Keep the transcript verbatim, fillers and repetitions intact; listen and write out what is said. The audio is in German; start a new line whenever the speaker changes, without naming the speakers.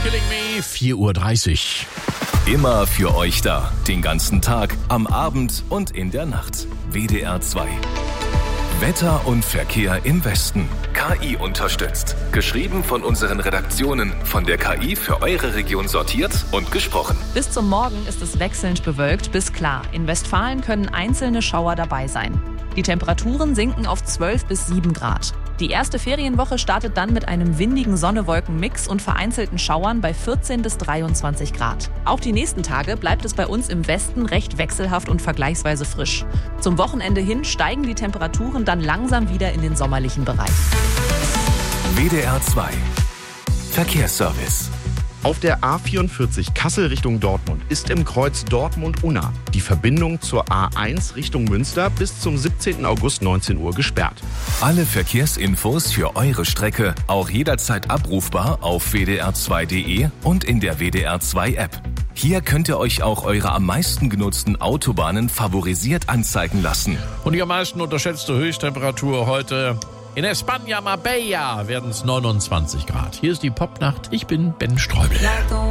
Killing Me, vier Uhr dreißig.
Immer für euch da. Den ganzen Tag, am Abend und in der Nacht. W D R zwei. Wetter und Verkehr im Westen. K I unterstützt. Geschrieben von unseren Redaktionen. Von der K I für eure Region sortiert und gesprochen.
Bis zum Morgen ist es wechselnd bewölkt bis klar. In Westfalen können einzelne Schauer dabei sein. Die Temperaturen sinken auf zwölf bis sieben Grad. Die erste Ferienwoche startet dann mit einem windigen Sonne-Wolken-Mix und vereinzelten Schauern bei vierzehn bis dreiundzwanzig Grad. Auch die nächsten Tage bleibt es bei uns im Westen recht wechselhaft und vergleichsweise frisch. Zum Wochenende hin steigen die Temperaturen dann langsam wieder in den sommerlichen Bereich.
W D R zwei. Verkehrsservice.
Auf der A vierundvierzig Kassel Richtung Dortmund ist im Kreuz Dortmund-Unna die Verbindung zur A eins Richtung Münster bis zum siebzehnten August neunzehn Uhr gesperrt.
Alle Verkehrsinfos für eure Strecke auch jederzeit abrufbar auf w d r zwei punkt d e und in der W D R zwei App. Hier könnt ihr euch auch eure am meisten genutzten Autobahnen favorisiert anzeigen lassen.
Und die am meisten unterschätzte Höchsttemperatur heute in España, Marbella, werden es neunundzwanzig Grad. Hier ist die Popnacht. Ich bin Ben Streubel.